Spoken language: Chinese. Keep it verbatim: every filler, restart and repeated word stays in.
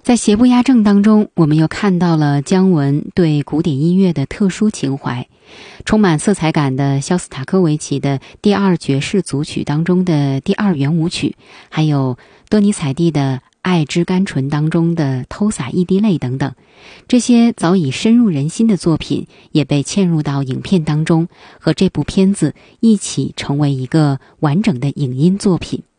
在邪不压正当中，我们又看到了姜文对古典音乐的特殊情怀。充满色彩感的肖斯塔科维奇的第二爵士组曲当中的第二圆舞曲，还有多尼采蒂的爱之甘醇当中的偷洒一滴泪等等，这些早已深入人心的作品也被嵌入到影片当中，和这部片子一起成为一个完整的影音作品。